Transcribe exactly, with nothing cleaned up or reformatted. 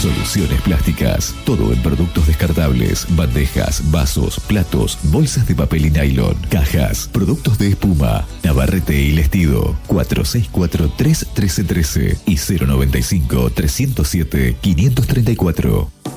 Soluciones Plásticas. Todo en productos descartables, bandejas, vasos, platos, bolsas de papel y nylon, cajas, productos de espuma, Navarrete y Lestido. cuatro seis cuatro, tres uno tres uno tres y cero noventa y cinco, trescientos siete, quinientos treinta y cuatro.